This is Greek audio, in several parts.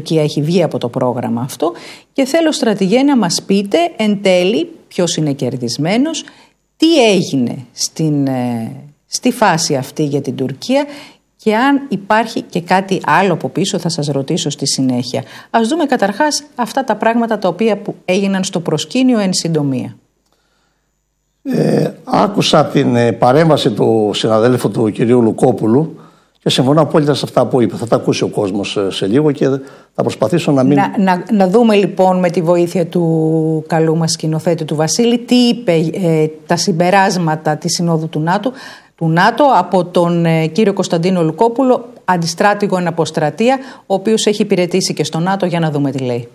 Τουρκία έχει βγει από το πρόγραμμα αυτό και θέλω, στρατηγέ, να μας πείτε εν τέλει ποιος είναι κερδισμένος, τι έγινε στη φάση αυτή για την Τουρκία και αν υπάρχει και κάτι άλλο από πίσω, θα σας ρωτήσω στη συνέχεια. Ας δούμε καταρχάς αυτά τα πράγματα τα οποία που έγιναν στο προσκήνιο εν συντομία. Άκουσα την παρέμβαση του συναδέλφου του κυρίου Λουκόπουλου και συμφωνώ απόλυτα σε αυτά που είπε. Θα τα ακούσει ο κόσμος σε λίγο και θα προσπαθήσω να μην... Να δούμε λοιπόν με τη βοήθεια του καλού μας σκηνοθέτη του Βασίλη τι είπε τα συμπεράσματα της Συνόδου του ΝΑΤΟ από τον κύριο Κωνσταντίνο Λουκόπουλο, αντιστράτηγο εν αποστρατεία, ο οποίος έχει υπηρετήσει και στο ΝΑΤΟ, για να δούμε τι λέει.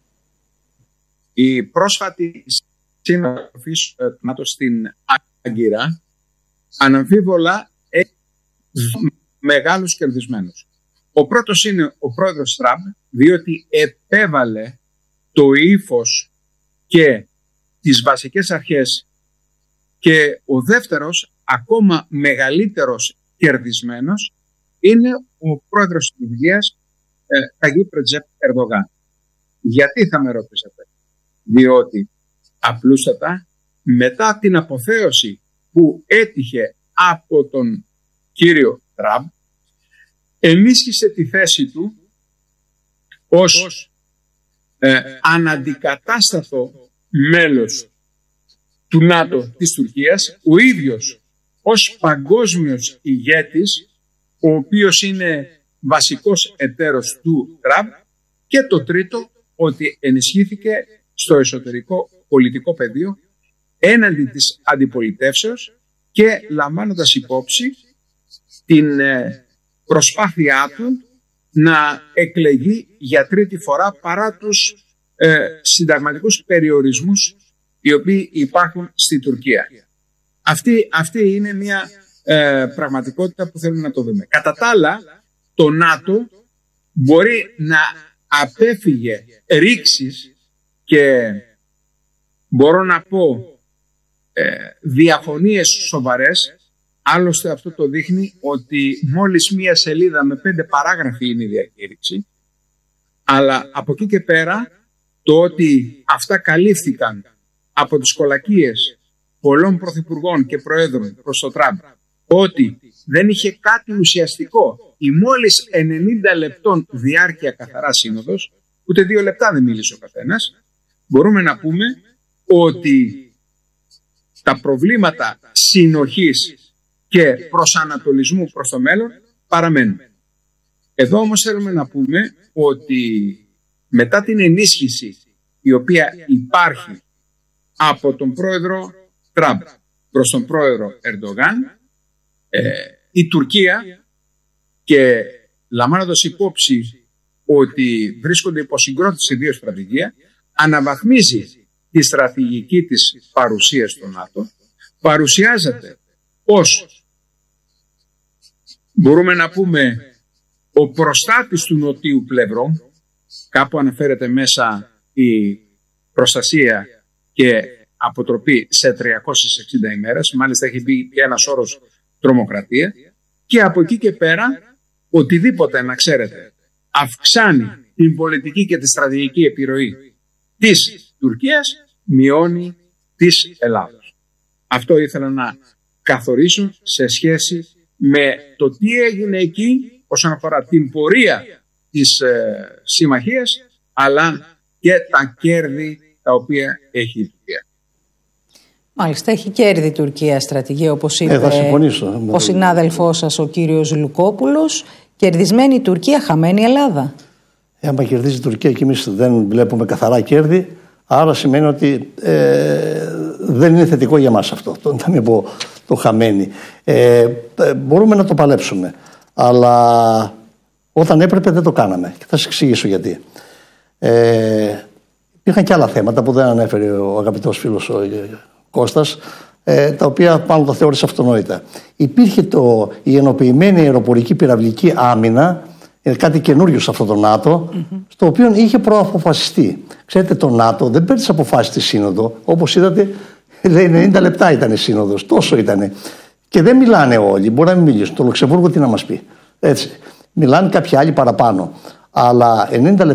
Η πρόσφατη συνοδοφή του ΝΑΤΟ στην Άγκυρα αναμφίβολα έχει μεγάλους κερδισμένους. Ο πρώτος είναι ο πρόεδρος Τραμπ, διότι επέβαλε το ύφος και τις βασικές αρχές, και ο δεύτερος, ακόμα μεγαλύτερος κερδισμένος, είναι ο πρόεδρος της Τουρκίας, Ταγίπ Ρετζέπ Ερντογάν. Γιατί, θα με ρωτήσετε? Διότι απλούστατα μετά την αποθέωση που έτυχε από τον κύριο Τραμπ, ενίσχυσε τη θέση του ως αναντικατάστατο μέλος του ΝΑΤΟ της Τουρκίας, ο ίδιος ως παγκόσμιος ηγέτης, ο οποίος είναι βασικός εταίρος του Τραμπ, και το τρίτο, ότι ενισχύθηκε στο εσωτερικό πολιτικό πεδίο έναντι της αντιπολιτεύσεως και λαμβάνοντας υπόψη την προσπάθειά του να εκλεγεί για τρίτη φορά παρά τους συνταγματικούς περιορισμούς οι οποίοι υπάρχουν στη Τουρκία. Αυτή είναι μια πραγματικότητα που θέλουμε να το δούμε. Κατά τα άλλα, το ΝΑΤΟ μπορεί να απέφυγε ρήξεις και μπορώ να πω διαφωνίες σοβαρές. Άλλωστε αυτό το δείχνει ότι μόλις μία σελίδα με 5 παράγραφοι είναι η διακήρυξη, αλλά από εκεί και πέρα το ότι αυτά καλύφθηκαν από τις κολακίες πολλών πρωθυπουργών και προέδρων προς το Τραμπ, ότι δεν είχε κάτι ουσιαστικό η μόλις 90 λεπτών διάρκεια καθαρά σύνοδος, ούτε 2 λεπτά δεν μίλησε ο καθένας, μπορούμε να πούμε ότι τα προβλήματα συνοχής και προσανατολισμού προς το μέλλον παραμένουν. Εδώ όμως θέλουμε να πούμε ότι μετά την ενίσχυση η οποία υπάρχει από τον πρόεδρο Τραμπ προς τον πρόεδρο Ερντογάν, η Τουρκία, και λαμβάνοντας υπόψη ότι βρίσκονται υπό συγκρότηση δύο στρατηγία, αναβαθμίζει τη στρατηγική της παρουσίας στο ΝΑΤΟ, παρουσιάζεται ως, μπορούμε να πούμε, ο προστάτης του νοτίου πλευρό. Κάπου αναφέρεται μέσα η προστασία και αποτροπή σε 360 ημέρες, μάλιστα έχει μπει και ένας όρος τρομοκρατία, και από εκεί και πέρα οτιδήποτε, να ξέρετε, αυξάνει την πολιτική και τη στρατηγική επιρροή της Τουρκίας, μειώνει της Ελλάδος. Αυτό ήθελα να καθορίσω σε σχέση με το τι έγινε εκεί όσον αφορά την πορεία της συμμαχίας, αλλά και τα κέρδη τα οποία έχει η Τουρκία. Μάλιστα, έχει κέρδη η Τουρκία, στρατηγέ, όπως είπε ο συνάδελφός σας, ο κύριος Λουκόπουλος. Κερδισμένη η Τουρκία, χαμένη η Ελλάδα. Άμα κερδίζει η Τουρκία και εμείς δεν βλέπουμε καθαρά κέρδη, άρα σημαίνει ότι δεν είναι θετικό για μας αυτό, να μην πω το χαμένη. Μπορούμε να το παλέψουμε, αλλά όταν έπρεπε δεν το κάναμε, και θα σας εξηγήσω γιατί. Υπήρχαν και άλλα θέματα που δεν ανέφερε ο αγαπητός φίλος ο Κώστας, τα οποία πάνω το θεώρησα αυτονόητα. Υπήρχε η ενοποιημένη αεροπορική πυραυλική άμυνα, κάτι καινούριο σε αυτό το ΝΑΤΟ, στο οποίο είχε προαποφασιστεί. Ξέρετε, το ΝΑΤΟ δεν παίρνει τις αποφάσεις στη Σύνοδο. Όπως είδατε, λέει 90 λεπτά ήταν η Σύνοδος, τόσο ήταν. Και δεν μιλάνε όλοι, μπορεί να μην μιλήσουν. Το Λουξεμβούργο τι να μας πει. Έτσι. Μιλάνε κάποιοι άλλοι παραπάνω. Αλλά 90 λεπτά.